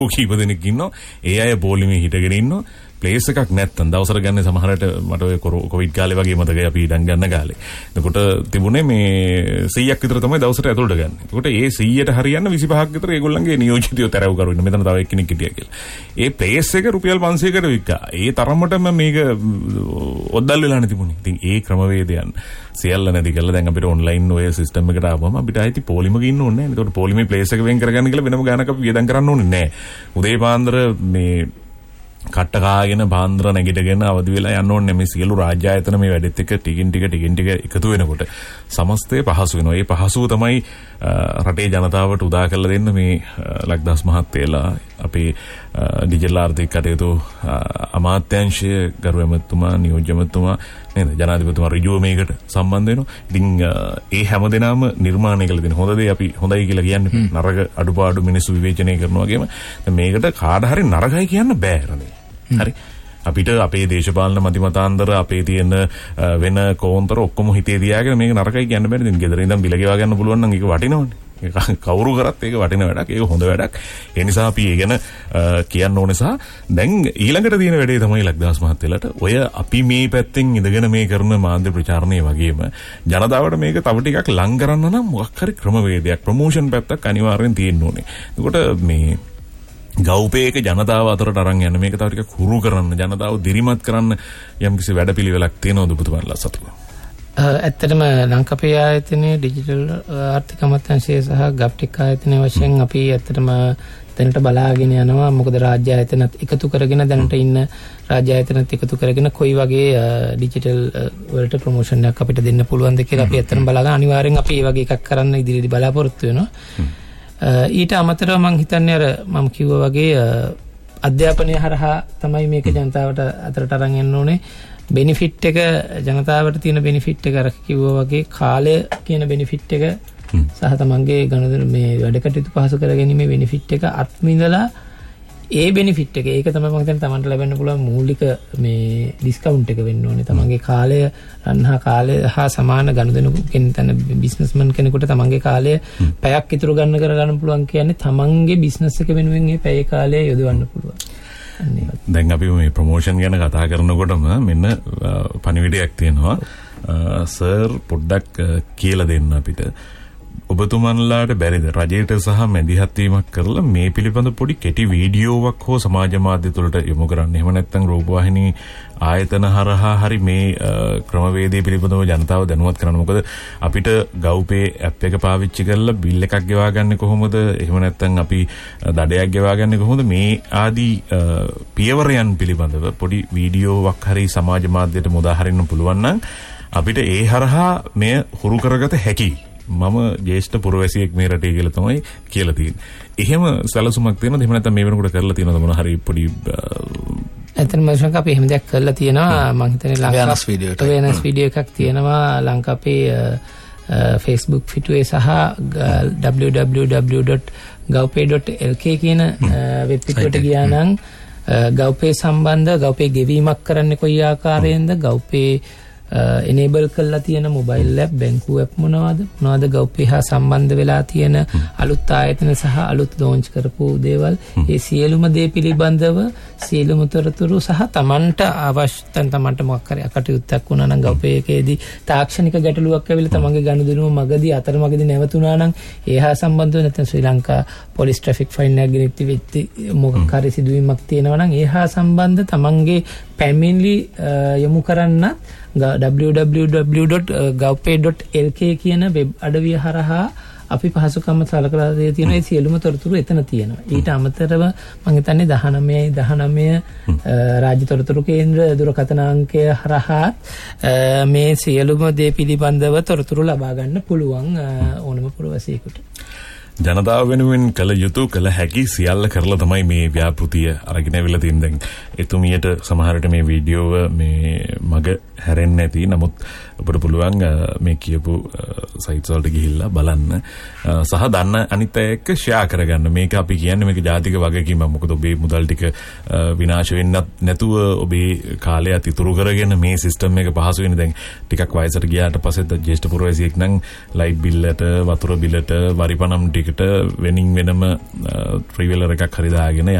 කීප දෙනෙක් ඉන්නවා. ඒ අය පොලිමේ හිටගෙන ඉන්නවා. ප්ලේස් එකක් නැත්තම් දවසට ගන්න සමහරට මට ඔය කොවිඩ් කාලේ වගේ මතකයි අපි ඉඩම් ගන්න කාලේ. එතකොට තිබුණේ මේ 100ක් විතර තමයි දවසට ඇතුළට ගන්න. එතකොට ඒ 100ට හරියන්න 25ක් විතර ඒගොල්ලන්ගේ නියෝජිතයෝ තරව කරු ඉන්න. මෙතන තව එක්කෙනෙක් හිටියා කියලා. ඒ ප්ලේස් එක රුපියල් 500කට වික්කා. ඒ තරමටම මේක ඔද්දල් වෙලානේ තිබුණේ. ඉතින් ඒ ක්‍රමවේදයන් සියල්ල නැති කරලා දැන් අපිට ඔන්ලයින් ඔය සිස්ටම් එකට ආවම අපිට ආයිති පොලිමක ඉන්න ඕනේ නැහැ. එතකොට පොලිමේ ප්ලේස් එක වෙන් කරගන්න කියලා වෙනම ගානක් අපි වියදම් කරන්න ඕනේ නැහැ. උදේ පාන්දර මේ කට්ට කාගෙන පාන්දර නැගිටගෙන අවදි වෙලා යන්න ඕනේ. මේ සියලු රාජ්‍ය ආයතන මේ වැඩෙත් එක්ක ටිකින් ටික එකතු වෙනකොට සමස්තය පහසු වෙනවා. ඒ පහසුව තමයි රටේ ජනතාවට උදා කරලා දෙන්න මේ ලක්දාස් මහත්තයලා අපේ ඩිජිටල් ආර්ථික කටයුතු අමාත්‍යාංශයේ ගරු ඇමතුමා නියෝජ්‍ය ඇමතුමා නේද ජනාධිපතිතුමා ඍජුව මේකට සම්බන්ධ වෙනවා. ඉතින් ඒ හැමදේනම නිර්මාණය කළ දෙන හොඳ දේ අපි හොඳයි කියලා කියන්නේ නරක අඩුපාඩු මිනිස්සු විවේචනය කරනවා වගේම මේකට කාට හරි නරකයි කියන්න බෑ. හරි අපිට අපේ දේශපාලන මතිමතාන්තර අපේ තියෙන වෙන කෝන්තර ඔක්කොම හිතේ තියාගෙන මේක නරකයි කියන්න බෑ. ඉතින් ගෙදර ඉඳන් බිල ගෙවා ගන්න පුළුවන් නම් ඒක වටිනවනේ. ඒක කවුරු කරත් ඒක වටින වැඩක්. ඒක හොඳ වැඩක්. ඒ නිසා අපි ඒ ගැන කියන්න ඕනේ සහ දැන් ඊළඟට තියෙන වැඩේ තමයි ලක්දාස් මහත්තයලට ඔය අපි මේ පැත්තෙන් ඉඳගෙන මේ කරන මාධ්‍ය ප්‍රචාරණය වගේම ජනතාවට මේක තව ටිකක් ලං කරන්න නම් මොකක් හරි ක්‍රමවේදයක් ප්‍රොමෝෂන් පැත්තක් අනිවාර්යෙන් තියෙන්න ඕනේ. එතකොට මේ ගෞපේක ජනතාව අතරට අරන් යන මේක තව ටිකක් හුරු කරන්න ජනතාව දිරිමත් කරන්න යම්කිසි වැඩපිළිවෙලක් තියෙනවද ඔබතුමාලා සතුව? ඇත්තටම ලංකාවේ ආයතනයේ ඩිජිටල් ආර්ථික අමාත්‍යාංශය සහ ගව්ටෙක් ආයතනය වශයෙන් අපි ඇත්තටම දැනට බලාගෙන යනවා. මොකද රාජ්‍ය ආයතනත් එකතු කරගෙන දැනට ඉන්න රාජ්‍ය ආයතනත් එකතු කරගෙන කොයි වගේ ඩිජිටල් වලට ප්‍රොමෝෂන් එකක් අපිට දෙන්න පුළුවන්ද කියලා අපි ඇත්තටම බලාගෙන අනිවාර්යෙන් අපි මේ වගේ එකක් කරන්න ඉදිරියේදී බලාපොරොත්තු වෙනවා. ඊට අමතරව මම හිතන්නේ අර මම කිව්වා වගේ අධ්‍යාපනය හරහා තමයි මේක ජනතාවට අතරට අරන් යන්න ඕනේ. බෙනිෆිට් එක ජනතාවට තියෙන බෙනිෆිට් එක අර කිව්වා වගේ කාලය කියන බෙනිෆිට් එක සහ තමන්ගේ ගනුදෙනු මේ වැඩ කටයුතු පහසු කරගැනීමේ බෙනිෆිට් එක අත්මිඳලා ඒ බෙනිෆිට් එක ඒක තමයි මම හිතන්නේ තමන්ට ලැබෙන්න පුළුවන් මූලික මේ ඩිස්කවුන්ට් එක වෙන්න ඕනේ. තමන්ගේ කාලය රන්හා කාලය හා සමාන ගනුදෙනු කෙනෙක් බිස්නස්මන් කෙනෙකුට තමන්ගේ කාලය පැයක් ඉතුරු ගන්න කරගන්න පුළුවන් කියන්නේ තමන්ගේ බිස්නස් එක වෙනුවෙන් මේ පැය කාලය යොදවන්න පුළුවන්. දැන් අපි මේ ප්‍රොමෝෂන් ගැන කතා කරනකොටම මෙන්න පණිවිඩයක් තියෙනවා. සර් පොඩ්ඩක් කියලා දෙන්න අපිට. ඔබතුමන්ලාට බැරිද රජයට සහ මැදිහත් වීමක් කරලා මේ පිළිබඳ පොඩි කෙටි වීඩියෝවක් හෝ සමාජ මාධ්‍ය තුළට යොමු කරන්න. එහෙම නැත්නම් රූපවාහිනී ආයතන හරහා හරි මේ ක්‍රමවේදය පිළිබඳව ජනතාව දැනුවත් කරන්න. මොකද අපිට ගව්පේ ඇප් එක පාවිච්චි කරලා බිල් එකක් ගෙවා ගන්න කොහොමද? එහෙම නැත්නම් අපි දඩයක් ගෙවා ගන්න කොහොමද? මේ ආදී පියවරයන් පිළිබඳව පොඩි වීඩියෝවක් හරි සමාජ මාධ්‍යයට මුදා හරින්න පුළුවන් නම් අපිට ඒ හරහා මෙය හුරු කරගත හැකියි. මම ජේෂ්ඨ පුරවැසියෙක් මේ රටේ කියලා තමයි කියලා තියෙන්නේ. එහෙම සැලසුමක් තියෙනවද? එහෙම නැත්නම් මේ වෙනකොට කරලා තියෙනවද මොන හරි පොඩි ඇත්තටම මම අපි එහෙම දෙයක් කරලා තියෙනවා. මම හිතන්නේ ලංකාවේ වෙනස් වීඩියෝ එකක් තියෙනවා ලංකාවේ Facebook පිටුවේ සහ www.gowpay.lk කියන වෙබ් පිටුවට ගියා නම් ගව්පේ සම්බන්ධ ගව්පේ ගෙවීමක් කරන්නේ කොයි ආකාරයෙන්ද ගව්පේ enable කරලා තියෙන මොබයිල් ඇප් බැංකුව ඇප් මොනවද ගව්පේ හා සම්බන්ධ වෙලා තියෙන අලුත් ආයතන සහ අලුත් ලොන්ච් කරපු දේවල් ඒ සියලුම දේ පිළිබඳව සියලුම තොරතුරු සහ තමන්ට අවශ්‍ය තමන්ට මොකක් හරි අකටයුත්තක් වුණා නම් ගව්පේ එකේදී තාක්ෂණික ගැටලුවක් ඇවිල්ලා තමන්ගේ ගනුදෙනුව මගදී අතරමඟදී නැවතුණා නම් ඒ හා සම්බන්ධව නැත්නම් ශ්‍රී ලංකා පොලිස් ට්‍රැෆික් ෆයින් එකක් ගෙනිච්ච වෙච්ච මොකක් හරි සිදුවීමක් තියෙනවා නම් ඒ හා සම්බන්ධ තමන්ගේ පැමිණිලි යොමු කරන්න www.gowpay.lk කියන වෙබ් අඩවිය හරහා අපි පහසුකම් සලකලා තියෙන ඒ සියලුම තොරතුරු එතන තියෙනවා. ඊට අමතරව මම හිතන්නේ 19 රාජ්‍ය තොරතුරු කේන්ද්‍ර දුරකථන අංකය හරහා මේ සියලුම දේ පිළිබඳව තොරතුරු ලබා ගන්න පුළුවන් ඕනම පුරවැසියෙකුට. ජනතාව වෙනුවෙන් කළ යුතු කළ හැකි සියල්ල කරලා තමයි මේ ව්‍යාපෘතිය අරගෙන අවිලා තියෙන්නේ. දැන් එතුමියට සමහරට මේ වීඩියෝව මේ මග හැරෙන්නේ නැති. නමුත් ඔබට පුළුවන් මේ කියපු සයිට්ස් වලට ගිහිල්ලා බලන්න සහ දන්න අනිත් අය එක්ක ෂෙයා කරගන්න. මේක අපි කියන්නේ මේක ජාතික වගකීමක්. මොකද ඔබේ මුදල් ටික විනාශ වෙන්නත් නැතුව ඔබේ කාලය අතිතුරු කරගෙන මේ සිස්ටම් එක පහසු වෙන්නේ. දැන් ටිකක් වයසට ගියාට පස්සේ ජේෂ්ඨ පුරවැසියෙක් නම් ලයිට් බිල්ලට වතුර බිලට වරිපණම් ටික ඒකට වෙනින් වෙනම ට්‍රීවීලර් එකක් හරි දාගෙන